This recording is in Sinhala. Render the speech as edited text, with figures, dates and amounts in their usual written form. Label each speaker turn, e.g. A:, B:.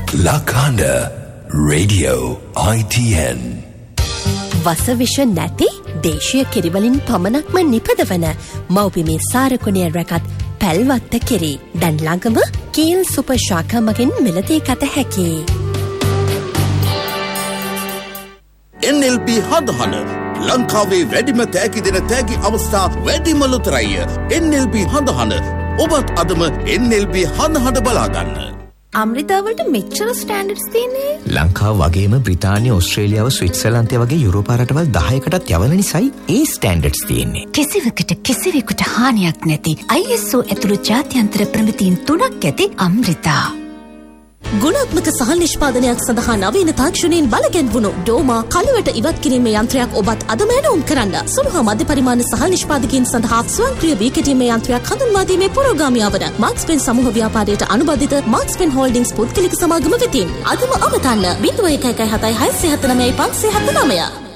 A: Lakanda Radio ITN.
B: වසවිෂ නැති දේශීය කිරිවලින් පමණක්ම නිපදවන මව්බිමේ සාරකුණය රැකත් පැල්වත්ත කිරි. දැන් ළඟම කීල් සුපර් ශාඛා මගින් මිලදී ගත හැකි.
C: NLB හදහන ලංකාවේ වැඩිම තෑගි දෙන තෑගි අවස්ථා වැඩිම ලොතරැය. NLB හදහන ඔබත් අදම NLB හදහන බලාගන්න.
D: අම්රිතාවලට මෙච්චර ස්ටෑන්ඩඩ්ස් තියෙන්නේ
E: ලංකාව වගේම බ්‍රිතාන්‍ය ඕස්ට්‍රේලියාව ස්විට්සර්ලන්තය වගේ යුරෝපා රටවල් 10කටත් යවන නිසායි ඒ ස්ටෑන්ඩඩ්ස් තියෙන්නේ.
D: කිසිවෙකුට හානියක් නැති ISO ඇතුළු ජාත්‍යන්තර ප්‍රමිතීන් 3ක් ඇති අම්රිතා.
F: ගුණාත්මක සහල් නිෂ්පාදනයක් සඳහා නවීන තාක්ෂණයෙන් බලගැන්වුණු ඩෝමා කලවට ඉවත් කිරීමේ යන්ත්‍රයක් ඔබත් අදම ඇනවුම් කරන්න. සුළු හා මධ්‍ය පරිමාණ සහල් නිෂ්පාදකයන් සඳහා ස්වයංක්‍රීය වී කෙටීමේ යන්ත්‍රයක් හඳුන්වා දීමේ පුරෝගාමියා වන මාක්ස්පෙන් සමූහ ව්‍යාපාරයට අනුබද්ධිත මාක්ස්පෙන් හෝල්ඩින්ග්ස් පුද්ගලික සමාගම වෙතින් අදම අවතන්න 0117 679 579.